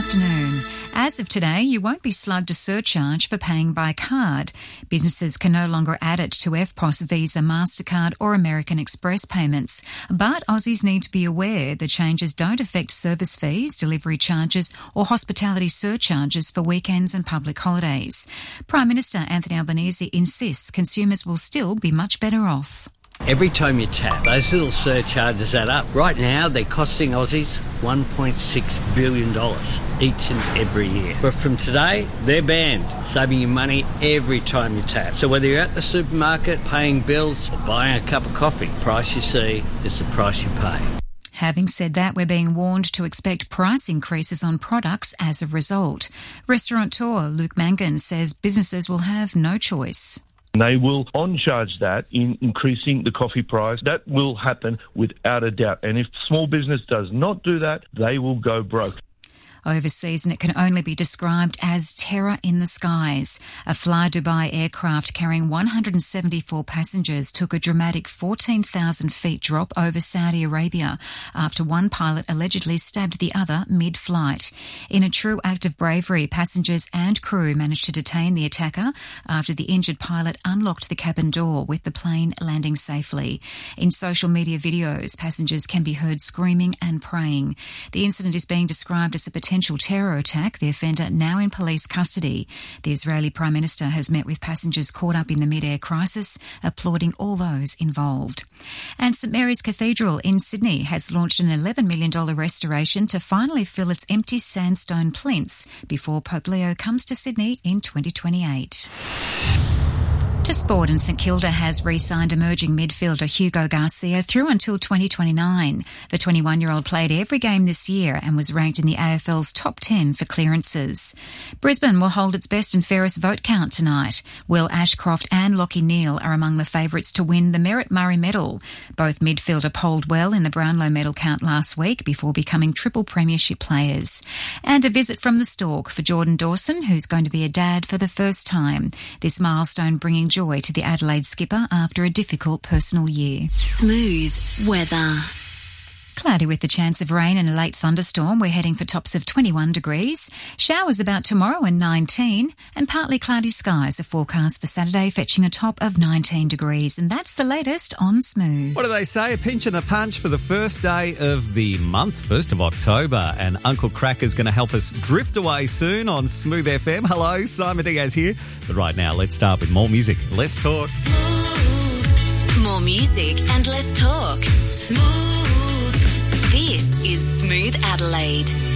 afternoon. As of today, you won't be slugged a surcharge for paying by card. Businesses can no longer add it to EFTPOS, Visa, MasterCard or American Express payments. But Aussies need to be aware the changes don't affect service fees, delivery charges or hospitality surcharges for weekends and public holidays. Prime Minister Anthony Albanese insists consumers will still be much better off. Every time you tap, those little surcharges add up. Right now, they're costing Aussies $1.6 billion each and every year. But from today, they're banned, saving you money every time you tap. So whether you're at the supermarket, paying bills or buying a cup of coffee, the price you see is the price you pay. Having said that, we're being warned to expect price increases on products as a result. Restaurateur Luke Mangan says businesses will have no choice. They will on-charge that in increasing the coffee price. That will happen without a doubt. And if small business does not do that, they will go broke. Overseas, and it can only be described as terror in the skies. A Fly Dubai aircraft carrying 174 passengers took a dramatic 14,000 feet drop over Saudi Arabia after one pilot allegedly stabbed the other mid-flight. In a true act of bravery, passengers and crew managed to detain the attacker after the injured pilot unlocked the cabin door with the plane landing safely. In social media videos, passengers can be heard screaming and praying. The incident is being described as a potential terror attack, the offender now in police custody. The Israeli Prime Minister has met with passengers caught up in the mid-air crisis, applauding all those involved. And St Mary's Cathedral in Sydney has launched an $11 million restoration to finally fill its empty sandstone plinths before Pope Leo comes to Sydney in 2028. To sport, and St Kilda has re-signed emerging midfielder Hugo Garcia through until 2029. The 21-year-old played every game this year and was ranked in the AFL's top 10 for clearances. Brisbane will hold its best and fairest vote count tonight. Will Ashcroft and Lachie Neale are among the favourites to win the Merritt Murray Medal. Both midfielder polled well in the Brownlow medal count last week before becoming triple premiership players. And a visit from the Stork for Jordan Dawson, who's going to be a dad for the first time. This milestone bringing joy to the Adelaide skipper after a difficult personal year. Smooth weather. Cloudy with the chance of rain and a late thunderstorm. We're heading for tops of 21 degrees. Showers about tomorrow and 19, and partly cloudy skies are forecast for Saturday, fetching a top of 19 degrees. And that's the latest on Smooth. What do they say? A pinch and a punch for the first day of the month, 1st of October. And Uncle Cracker's going to help us drift away soon on Smooth FM. Hello, Simon Diaz here. But right now, let's start with more music. Let's talk. Smooth. More music and less talk. Smooth. This is Smooth Adelaide.